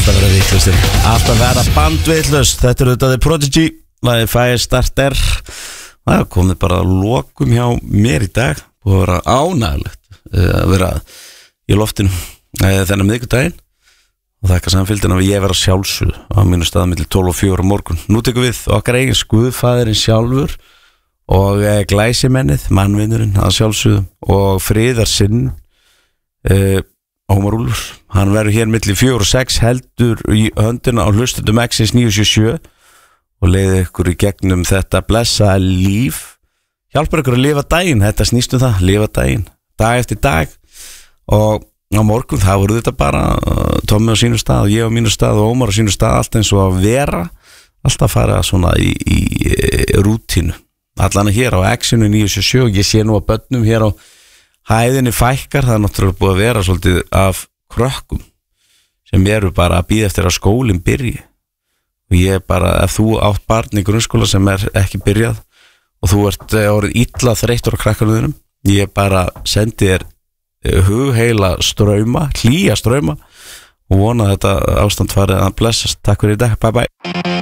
Það verður vitlustir. Alltaf verða bandvitlust. Þetta The Prodigy. Lagið Fire Starter. Það komið bara lokum hjá mér í dag. Og vera ánægilegt að vera í loftinu þennan miðvikudaginn. Og þakka samfylgdina að ég vera sjálfsögð á mínu stað milli 12 og 4 á morgun. Nú tekum við okkar eigin Guðfaðirinn sjálfur og glæsimennið, mannvinurinn að sjálfsögðu og friðarsinn Ómar Úlfur. Hann verður hér milli 4 og 6, heldur í höndina á hlustendum Exis 977 og leiði ykkur í gegnum þetta blessa líf. Hjálpar ykkur að lifa daginn, þetta snýst það, lifa daginn, dag eftir dag. Og á morgun það voru þetta bara Tommi á sínu stað og ég á mínu stað og Ómar á sínu stað, allt eins og að vera, alltaf fara svona í rútínu. Allan hér á Exinu 977 og ég sé nú að börnum hér á hæðinni fækkar, það náttúrulega búið að vera svolítið af krökkum sem eru bara að bíða eftir að skólinn byrji. Og ég bara, ef þú átt barn í grunnskóla sem ekki byrjað og þú ert orðið illa þreyttur á krakkarnir, ég bara sendi þér hugheila strauma, hlýja strauma og vona að þetta ástand farið að blessast. Takk fyrir í dag, bye bye.